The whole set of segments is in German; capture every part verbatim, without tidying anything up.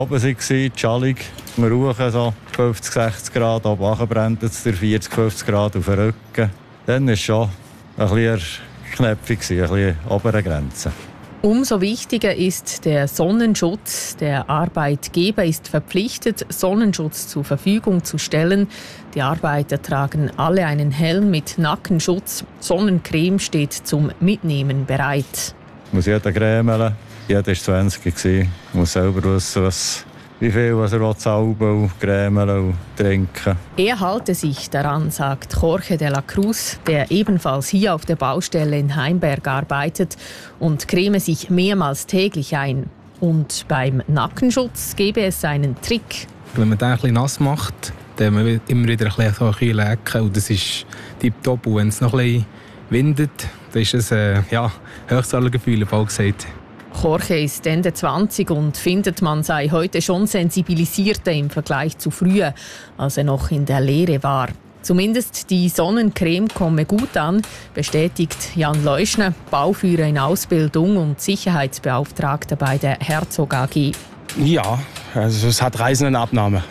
Oben war die Schallung, wir rauchen so fünfzig, sechzig Grad, oben runter brennt es vierzig, fünfzig Grad auf den Rücken. Dann war es schon ein bisschen knöpfig, ein bisschen obere Grenze. Umso wichtiger ist der Sonnenschutz. Der Arbeitgeber ist verpflichtet, Sonnenschutz zur Verfügung zu stellen. Die Arbeiter tragen alle einen Helm mit Nackenschutz. Sonnencreme steht zum Mitnehmen bereit. Muss jeder cremeln. Jeder war zwanzig. Muss selber wissen, was, wie viel was er salben und cremeln und trinken. Er halte sich daran, sagt Jorge de la Cruz, der ebenfalls hier auf der Baustelle in Heimberg arbeitet und creme sich mehrmals täglich ein. Und beim Nackenschutz gebe es einen Trick. Wenn man den ein bisschen nass macht, dann muss man immer wieder ein bisschen, so ein bisschen lecken. Und das ist tipptopp. Und wenn es noch ein bisschen windet, dann ist es äh, ja, höchst aller Gefühle, bald gesagt. Jorge ist Ende zwanzig und findet, man sei heute schon sensibilisierter im Vergleich zu früher, als er noch in der Lehre war. Zumindest die Sonnencreme komme gut an, bestätigt Jan Leuschner, Bauführer in Ausbildung und Sicherheitsbeauftragter bei der Herzog A G. Ja, also es hat Reisendenabnahme.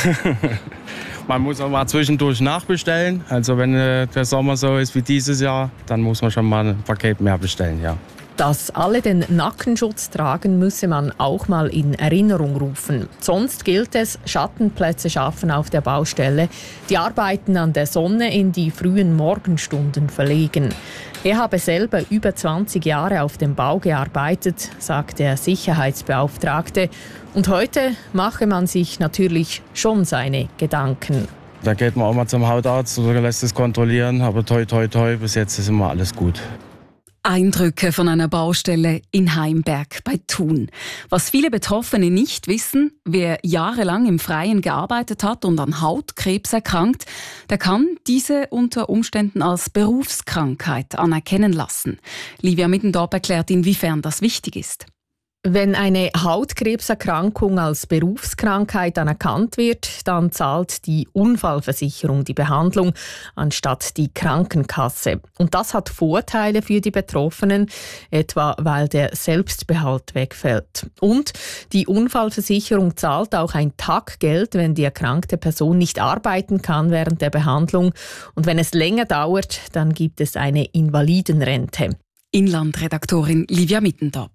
Man muss auch mal zwischendurch nachbestellen. Also wenn äh, der Sommer so ist wie dieses Jahr, dann muss man schon mal ein Paket mehr bestellen, ja. Dass alle den Nackenschutz tragen, müsse man auch mal in Erinnerung rufen. Sonst gilt es, Schattenplätze schaffen auf der Baustelle, die Arbeiten an der Sonne in die frühen Morgenstunden verlegen. Er habe selber über zwanzig Jahre auf dem Bau gearbeitet, sagt der Sicherheitsbeauftragte. Und heute mache man sich natürlich schon seine Gedanken. Da geht man auch mal zum Hautarzt oder lässt es kontrollieren, aber toi toi toi, bis jetzt ist immer alles gut. Eindrücke von einer Baustelle in Heimberg bei Thun. Was viele Betroffene nicht wissen, wer jahrelang im Freien gearbeitet hat und an Hautkrebs erkrankt, der kann diese unter Umständen als Berufskrankheit anerkennen lassen. Livia Middendorp erklärt, inwiefern das wichtig ist. Wenn eine Hautkrebserkrankung als Berufskrankheit anerkannt wird, dann zahlt die Unfallversicherung die Behandlung anstatt die Krankenkasse. Und das hat Vorteile für die Betroffenen, etwa weil der Selbstbehalt wegfällt. Und die Unfallversicherung zahlt auch ein Taggeld, wenn die erkrankte Person nicht arbeiten kann während der Behandlung. Und wenn es länger dauert, dann gibt es eine Invalidenrente. Inlandredaktorin Livia Middendorp.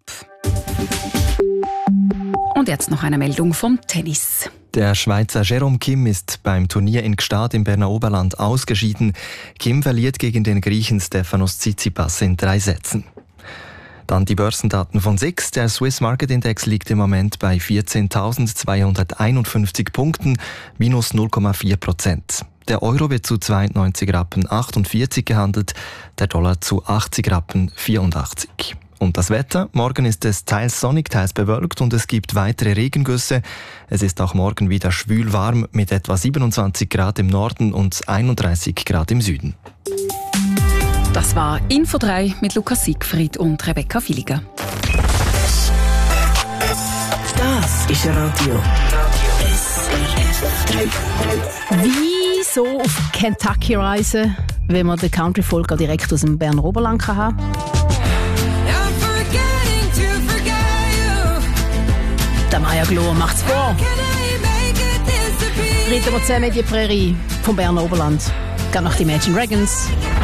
Und jetzt noch eine Meldung vom Tennis. Der Schweizer Jérôme Kim ist beim Turnier in Gstaad im Berner Oberland ausgeschieden. Kim verliert gegen den Griechen Stefanos Tsitsipas in drei Sätzen. Dann die Börsendaten von S I X. Der Swiss Market Index liegt im Moment bei vierzehntausendzweihunderteinundfünfzig Punkten, minus null Komma vier Prozent. Der Euro wird zu zweiundneunzig Rappen achtundvierzig gehandelt, der Dollar zu achtzig Rappen vierundachtzig. Und das Wetter? Morgen ist es teils sonnig, teils bewölkt und es gibt weitere Regengüsse. Es ist auch morgen wieder schwül warm mit etwa siebenundzwanzig Grad im Norden und einunddreißig Grad im Süden. Das war Info drei mit Lukas Siegfried und Rebecca Villiger. Das ist Radio. S R F drei. Wie so auf Kentucky reisen, wenn man den Country-Folk direkt aus dem Berner Oberland haben kann? Der Maya Glor macht's vor. Reiten wir zusammen in die Prärie vom Berner Oberland. Geht nach die Imagine Dragons.